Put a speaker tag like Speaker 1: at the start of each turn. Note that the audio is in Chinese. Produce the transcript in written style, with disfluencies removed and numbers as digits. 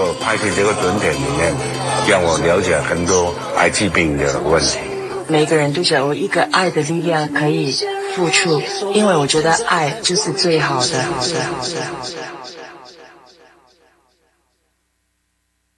Speaker 1: 拍片这个蹲点里面，让我了解很多艾滋病的问题。
Speaker 2: 每个人都想有一个爱的力量可以付出，因为我觉得爱就是最好的。